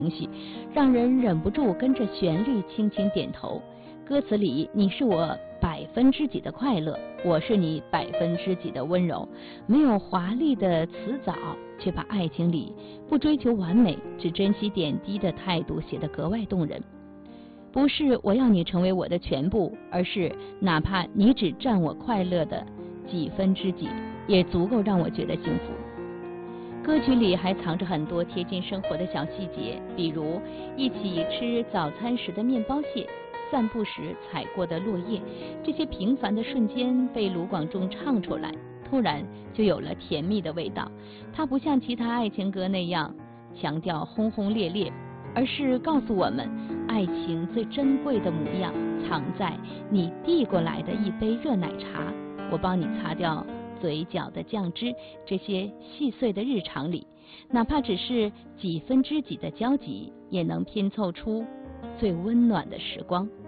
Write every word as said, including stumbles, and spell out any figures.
绪，让人忍不住跟着旋律轻轻点头。歌词里，你是我百分之几的快乐，我是你百分之几的温柔，没有华丽的辞藻，却把爱情里不追求完美，只珍惜点滴的态度写得格外动人。不是我要你成为我的全部，而是哪怕你只占我快乐的几分之几，也足够让我觉得幸福。歌曲里还藏着很多贴近生活的小细节，比如一起吃早餐时的面包屑，散步时踩过的落叶，这些平凡的瞬间被卢广仲唱出来，突然就有了甜蜜的味道。它不像其他爱情歌那样强调轰轰烈烈，而是告诉我们，爱情最珍贵的模样藏在你递过来的一杯热奶茶，我帮你擦掉嘴角的酱汁，这些细碎的日常里，哪怕只是几分之几的交集，也能拼凑出最温暖的时光。